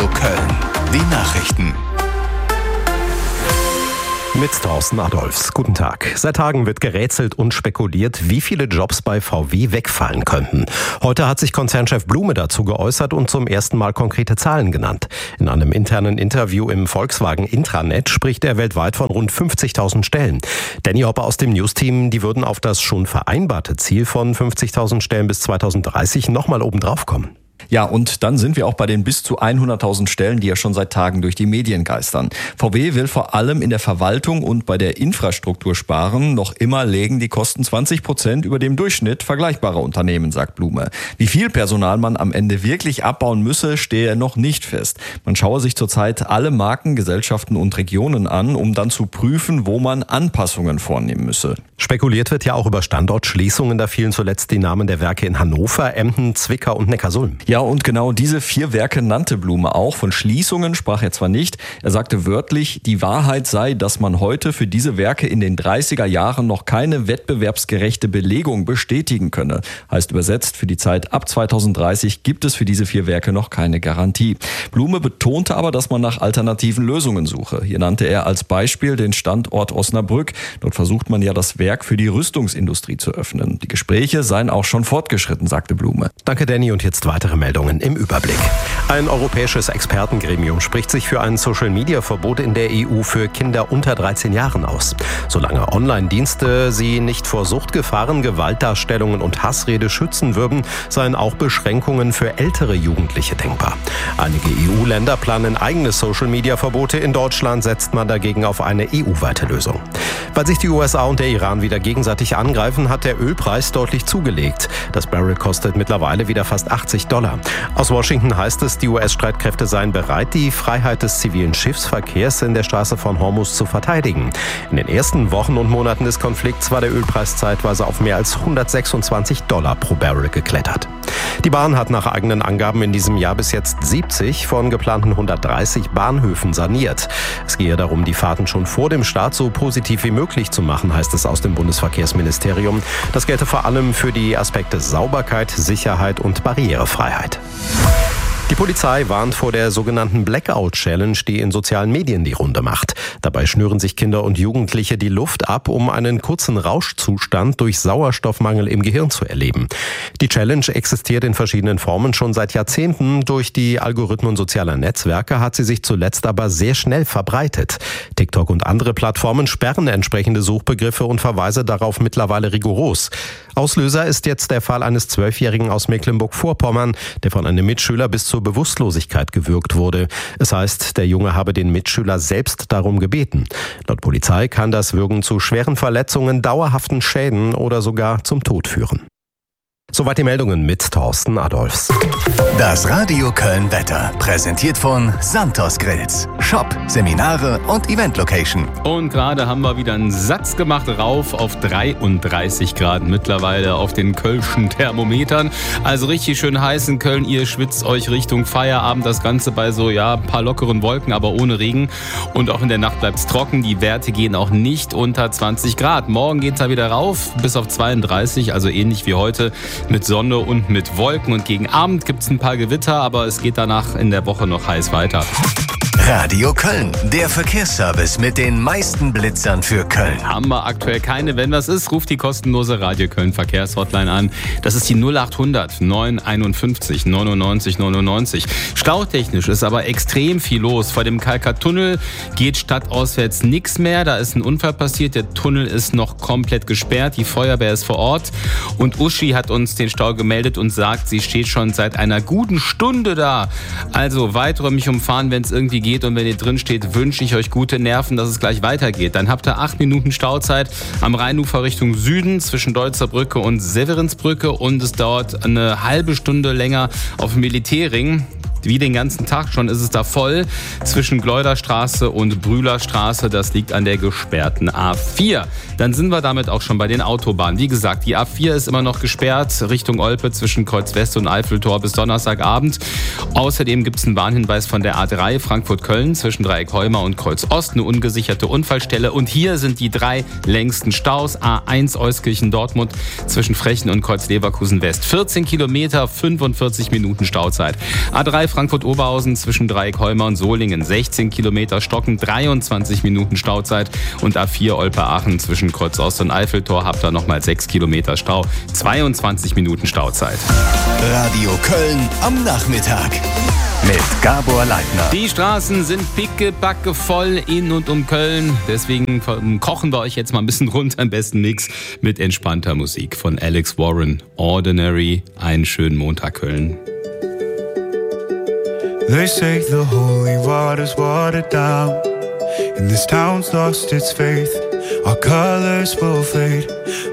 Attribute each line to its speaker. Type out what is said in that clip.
Speaker 1: Radio Köln. Die Nachrichten.
Speaker 2: Mit Thorsten Adolfs. Guten Tag. Seit Tagen wird gerätselt und spekuliert, wie viele Jobs bei VW wegfallen könnten. Heute hat sich Konzernchef Blume dazu geäußert und zum ersten Mal konkrete Zahlen genannt. In einem internen Interview im Volkswagen Intranet spricht er weltweit von rund 50.000 Stellen. Danny Hoppe aus dem News-Team, die würden auf das schon vereinbarte Ziel von 50.000 Stellen bis 2030 nochmal obendrauf kommen.
Speaker 3: Ja, und dann sind wir auch bei den bis zu 100.000 Stellen, die ja schon seit Tagen durch die Medien geistern. VW will vor allem in der Verwaltung und bei der Infrastruktur sparen. Noch immer legen die Kosten 20% über dem Durchschnitt vergleichbarer Unternehmen, sagt Blume. Wie viel Personal man am Ende wirklich abbauen müsse, stehe noch nicht fest. Man schaue sich zurzeit alle Marken, Gesellschaften und Regionen an, um dann zu prüfen, wo man Anpassungen vornehmen müsse.
Speaker 2: Spekuliert wird ja auch über Standortschließungen. Da fielen zuletzt die Namen der Werke in Hannover, Emden, Zwickau und Neckarsulm.
Speaker 3: Ja, und genau diese 4 Werke nannte Blume auch. Von Schließungen sprach er zwar nicht. Er sagte wörtlich, die Wahrheit sei, dass man heute für diese Werke in den 30er Jahren noch keine wettbewerbsgerechte Belegung bestätigen könne. Heißt übersetzt, für die Zeit ab 2030 gibt es für diese 4 Werke noch keine Garantie. Blume betonte aber, dass man nach alternativen Lösungen suche. Hier nannte er als Beispiel den Standort Osnabrück. Dort versucht man ja, das Werk für die Rüstungsindustrie zu öffnen. Die Gespräche seien auch schon fortgeschritten, sagte Blume.
Speaker 2: Danke, Danny. Und jetzt weitere Meldungen im Überblick. Ein europäisches Expertengremium spricht sich für ein Social-Media-Verbot in der EU für Kinder unter 13 Jahren aus. Solange Online-Dienste sie nicht vor Suchtgefahren, Gewaltdarstellungen und Hassrede schützen würden, seien auch Beschränkungen für ältere Jugendliche denkbar. Einige EU-Länder planen eigene Social-Media-Verbote. In Deutschland setzt man dagegen auf eine EU-weite Lösung. Weil sich die USA und der Iran wieder gegenseitig angreifen, hat der Ölpreis deutlich zugelegt. Das Barrel kostet mittlerweile wieder fast $80. Aus Washington heißt es, die US-Streitkräfte seien bereit, die Freiheit des zivilen Schiffsverkehrs in der Straße von Hormuz zu verteidigen. In den ersten Wochen und Monaten des Konflikts war der Ölpreis zeitweise auf mehr als $126 pro Barrel geklettert. Die Bahn hat nach eigenen Angaben in diesem Jahr bis jetzt 70 von geplanten 130 Bahnhöfen saniert. Es gehe darum, die Fahrten schon vor dem Start so positiv wie möglich zu machen, heißt es aus dem Bundesverkehrsministerium. Das gelte vor allem für die Aspekte Sauberkeit, Sicherheit und Barrierefreiheit. Die Polizei warnt vor der sogenannten Blackout-Challenge, die in sozialen Medien die Runde macht. Dabei schnüren sich Kinder und Jugendliche die Luft ab, um einen kurzen Rauschzustand durch Sauerstoffmangel im Gehirn zu erleben. Die Challenge existiert in verschiedenen Formen schon seit Jahrzehnten. Durch die Algorithmen sozialer Netzwerke hat sie sich zuletzt aber sehr schnell verbreitet. TikTok und andere Plattformen sperren entsprechende Suchbegriffe und Verweise darauf mittlerweile rigoros. Auslöser ist jetzt der Fall eines 12-Jährigen aus Mecklenburg-Vorpommern, der von einem Mitschüler bis zur Bewusstlosigkeit gewürgt wurde. Es heißt, der Junge habe den Mitschüler selbst darum gebeten. Laut Polizei kann das Würgen zu schweren Verletzungen, dauerhaften Schäden oder sogar zum Tod führen. Soweit die Meldungen mit Thorsten Adolfs.
Speaker 1: Das Radio Köln Wetter, präsentiert von Santos Grills. Shop, Seminare und Event-Location.
Speaker 4: Und gerade haben wir wieder einen Satz gemacht, rauf auf 33 Grad mittlerweile auf den kölschen Thermometern. Also richtig schön heiß in Köln, ihr schwitzt euch Richtung Feierabend. Das Ganze bei so, ein paar lockeren Wolken, aber ohne Regen. Und auch in der Nacht bleibt es trocken. Die Werte gehen auch nicht unter 20 Grad. Morgen geht es da wieder rauf bis auf 32, also ähnlich wie heute. Mit Sonne und mit Wolken. Und gegen Abend gibt es ein paar Gewitter, aber es geht danach in der Woche noch heiß weiter.
Speaker 1: Radio Köln, der Verkehrsservice mit den meisten Blitzern für Köln.
Speaker 4: Haben wir aktuell keine. Wenn was ist, ruft die kostenlose Radio Köln Verkehrshotline an. Das ist die 0800 951 99 99. Stautechnisch ist aber extrem viel los. Vor dem Kalkatunnel geht stadtauswärts nichts mehr. Da ist ein Unfall passiert. Der Tunnel ist noch komplett gesperrt. Die Feuerwehr ist vor Ort. Und Uschi hat uns den Stau gemeldet und sagt, sie steht schon seit einer guten Stunde da. Also weiträumig umfahren, wenn es irgendwie geht. Und wenn ihr drin steht, wünsche ich euch gute Nerven, dass es gleich weitergeht. Dann habt ihr 8 Minuten Stauzeit am Rheinufer Richtung Süden zwischen Deutzer Brücke und Severinsbrücke. Und es dauert eine halbe Stunde länger auf dem Militärring. Wie den ganzen Tag schon ist es da voll zwischen Gleuderstraße und Brühlerstraße. Das liegt an der gesperrten A4. Dann sind wir damit auch schon bei den Autobahnen. Wie gesagt, die A4 ist immer noch gesperrt Richtung Olpe zwischen Kreuz West und Eiffeltor bis Donnerstagabend. Außerdem gibt es einen Warnhinweis von der A3 Frankfurt-Köln zwischen Dreieck Heuma und Kreuz Ost, eine ungesicherte Unfallstelle. Und hier sind die 3 längsten Staus. A1 Euskirchen-Dortmund zwischen Frechen und Kreuz Leverkusen West. 14 Kilometer, 45 Minuten Stauzeit. A3 Frankfurt-Oberhausen zwischen Dreieck-Holmer und Solingen 16 Kilometer, Stocken 23 Minuten Stauzeit und A4 Olpe-Aachen zwischen Kreuz Ost und Eiffeltor habt ihr nochmal 6 Kilometer Stau, 22 Minuten Stauzeit.
Speaker 1: Radio Köln am Nachmittag mit Gabor Leitner.
Speaker 4: Die Straßen sind pickebacke voll in und um Köln. Deswegen kochen wir euch jetzt mal ein bisschen runter. Am besten Mix mit entspannter Musik von Alex Warren. Ordinary. Einen schönen Montag, Köln.
Speaker 5: They say the holy water's watered down, and this town's lost its faith. Our colors will fade,